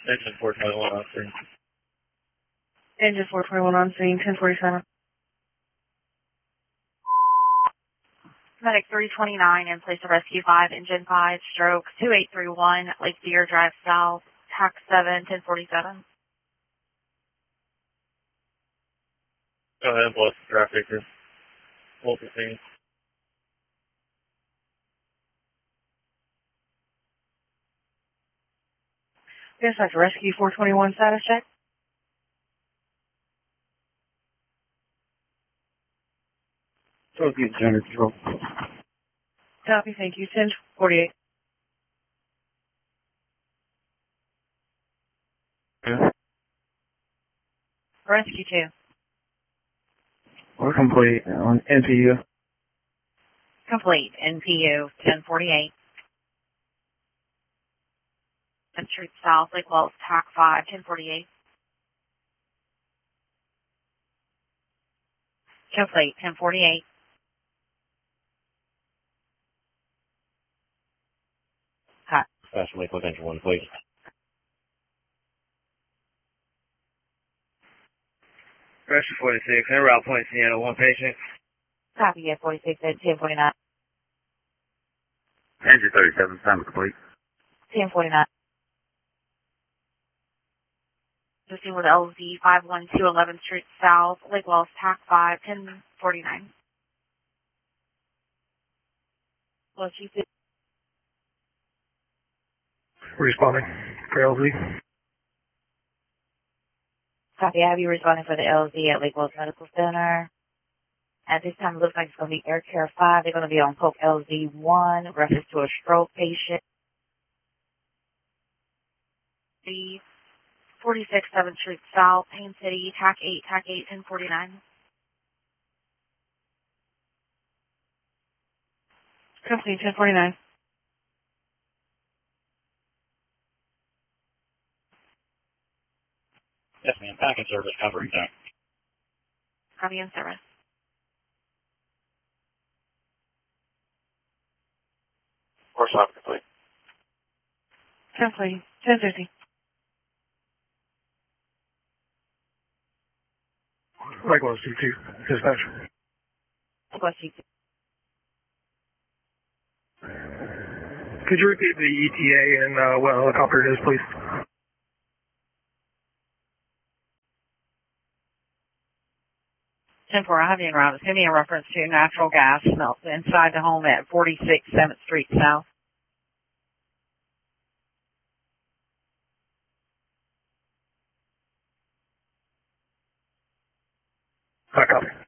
Engine 421 on screen. Engine 421 on scene, 1047. Medic 329 in place of rescue 5, engine 5, stroke 2831, Lake Deer Drive South, TAC 7, 1047. Go ahead and blow the traffic here. Hold the scene. Dispatch rescue 421 status check. Tokyo Center Control. Copy, thank you. 1048. Yeah. Rescue 2. We're complete on NPU. Complete. NPU 1048. Street South, Lake Wells, TAC 5, 1048. Complete. 1048. Cut. Dispatch Lakewood Engine 1, please. Rescue 46, en route Point Sienna, one patient. Copy at 46 at 1049. Engine 37, time complete. 1049. Proceeding with LZ 512 11th Street South, Lake Wells, TAC 5, 1049. Well, she said. Responding for LZ. Copy, I have you responding for the LZ at Lake Wells Medical Center. At this time, it looks like it's going to be Air Care 5. They're going to be on Coke LZ 1, reference to a stroke patient. The 46 7th Street South, Payne City, TAC 8, 1049. Company 1049. Yes, ma'am. Packet service covering that. Copy in service. Course off complete. Complete. 1050. Likewise, C2. Dispatch. Well, she said. Could you repeat the ETA and what helicopter it is, please? Temporal, I have you in route. It's going to be in reference to natural gas smelt inside the home at 46 7th Street South. Copy.